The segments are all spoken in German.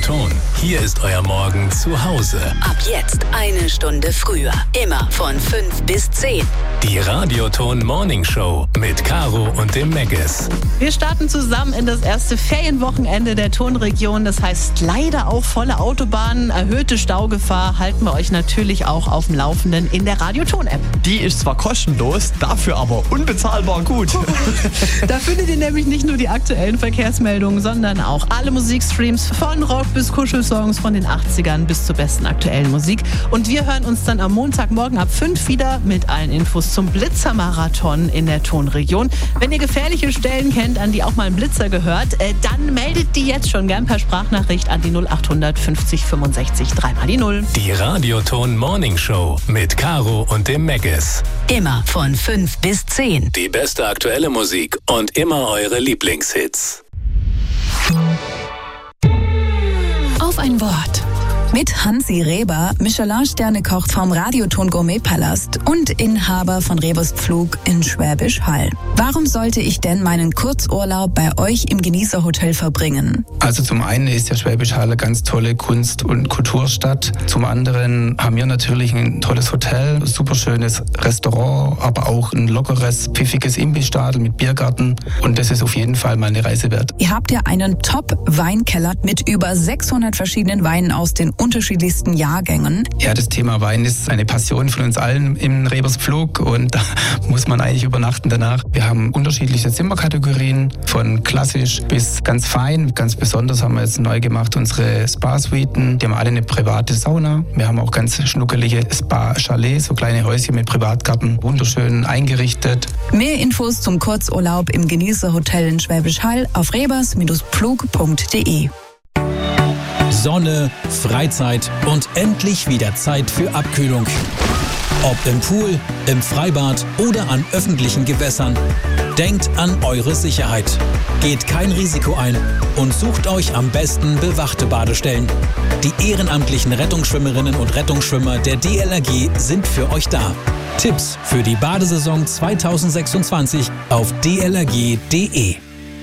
Radioton. Hier ist euer Morgen zu Hause. Ab jetzt 1 Stunde früher. Immer von 5 bis 10. Die Radioton Morning Show mit Caro und dem Meggis. Wir starten zusammen in das erste Ferienwochenende der Tonregion. Das heißt leider auch volle Autobahnen, erhöhte Staugefahr. Halten wir euch natürlich auch auf dem Laufenden in der Radioton-App. Die ist zwar kostenlos, dafür aber unbezahlbar gut. Da findet ihr nämlich nicht nur die aktuellen Verkehrsmeldungen, sondern auch alle Musikstreams von Rock bis Kuschelsongs von den 80ern bis zur besten aktuellen Musik. Und wir hören uns dann am Montagmorgen ab 5 wieder mit allen Infos zum Blitzermarathon in der Tonregion. Wenn ihr gefährliche Stellen kennt, an die auch mal ein Blitzer gehört, dann meldet die jetzt schon gern per Sprachnachricht an die 0800 50 65 3 die 0. Die Radioton Morning Show mit Caro und dem Meggis. Immer von 5 bis 10. Die beste aktuelle Musik und immer eure Lieblingshits. Auf ein Wort. Mit Hansi Reber, Michelin-Sternekoch vom Radioton Gourmet-Palast und Inhaber von Rebers Pflug in Schwäbisch Hall. Warum sollte ich denn meinen Kurzurlaub bei euch im Genießerhotel verbringen? Also zum einen ist der Schwäbisch Hall eine ganz tolle Kunst- und Kulturstadt. Zum anderen haben wir natürlich ein tolles Hotel, ein super schönes Restaurant, aber auch ein lockeres, pfiffiges Imbissstadel mit Biergarten. Und das ist auf jeden Fall mal eine Reise wert. Ihr habt ja einen Top-Weinkeller mit über 600 verschiedenen Weinen aus den unterschiedlichsten Jahrgängen. Ja, das Thema Wein ist eine Passion von uns allen im Rebers Pflug und da muss man eigentlich übernachten danach. Wir haben unterschiedliche Zimmerkategorien, von klassisch bis ganz fein. Ganz besonders haben wir jetzt neu gemacht unsere Spa-Suiten. Die haben alle eine private Sauna. Wir haben auch ganz schnuckelige Spa-Chalets, so kleine Häuschen mit Privatgarten, wunderschön eingerichtet. Mehr Infos zum Kurzurlaub im Genießerhotel in Schwäbisch Hall auf rebers-pflug.de. Sonne, Freizeit und endlich wieder Zeit für Abkühlung. Ob im Pool, im Freibad oder an öffentlichen Gewässern. Denkt an eure Sicherheit. Geht kein Risiko ein und sucht euch am besten bewachte Badestellen. Die ehrenamtlichen Rettungsschwimmerinnen und Rettungsschwimmer der DLRG sind für euch da. Tipps für die Badesaison 2026 auf dlrg.de.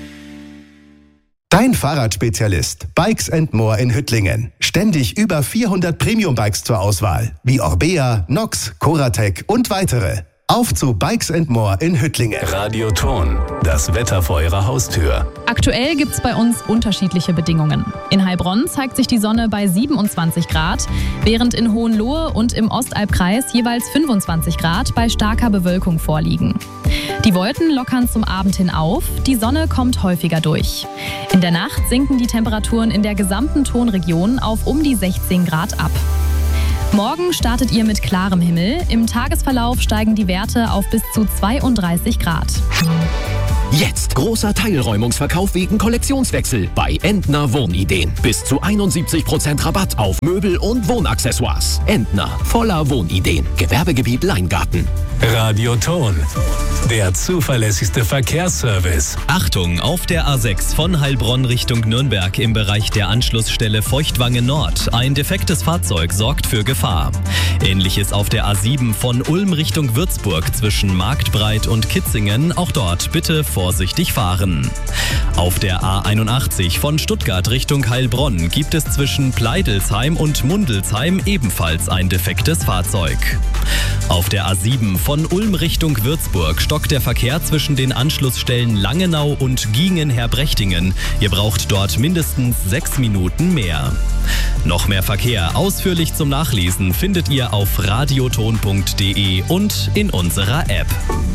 Dein Fahrradspezialist Bikes & More in Hüttlingen. Ständig über 400 Premium-Bikes zur Auswahl, wie Orbea, Nox, Coratec und weitere. Auf zu Bikes & More in Hüttlingen. Radioton, das Wetter vor eurer Haustür. Aktuell gibt es bei uns unterschiedliche Bedingungen. In Heilbronn zeigt sich die Sonne bei 27 Grad, während in Hohenlohe und im Ostalbkreis jeweils 25 Grad bei starker Bewölkung vorliegen. Die Wolken lockern zum Abend hin auf, die Sonne kommt häufiger durch. In der Nacht sinken die Temperaturen in der gesamten Tonregion auf um die 16 Grad ab. Morgen startet ihr mit klarem Himmel. Im Tagesverlauf steigen die Werte auf bis zu 32 Grad. Jetzt großer Teilräumungsverkauf wegen Kollektionswechsel bei Entner Wohnideen. Bis zu 71% Rabatt auf Möbel und Wohnaccessoires. Entner, voller Wohnideen. Gewerbegebiet Leingarten. Radioton, der zuverlässigste Verkehrsservice. Achtung, auf der A6 von Heilbronn Richtung Nürnberg im Bereich der Anschlussstelle Feuchtwange Nord. Ein defektes Fahrzeug sorgt für Gefahr. Ähnliches auf der A7 von Ulm Richtung Würzburg zwischen Marktbreit und Kitzingen. Auch dort bitte vorsichtig fahren. Auf der A81 von Stuttgart Richtung Heilbronn gibt es zwischen Pleidelsheim und Mundelsheim ebenfalls ein defektes Fahrzeug. Auf der A7 von Ulm Richtung Würzburg stockt der Verkehr zwischen den Anschlussstellen Langenau und Giengen-Herbrechtingen. Ihr braucht dort mindestens 6 Minuten mehr. Noch mehr Verkehr ausführlich zum Nachlesen findet ihr auf radioton.de und in unserer App.